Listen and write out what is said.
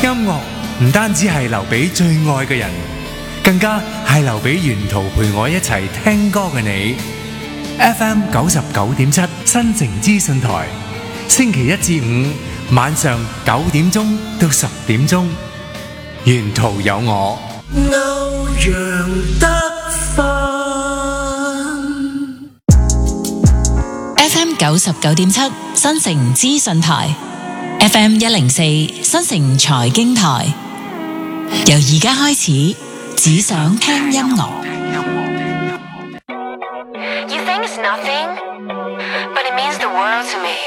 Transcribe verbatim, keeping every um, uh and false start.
音樂唔單止係留俾最愛嘅人，更加係留俾沿途陪我一齊聽歌嘅你。F M 九十九點七新城資訊台，星期一至五晚上九點鐘到十點鐘，沿途有我。歐陽德 F M 九十九點七新城資訊台，F M 一零四新城財經台，由而家開始，只想聽音樂。 You think it's nothing, but it means the world to me.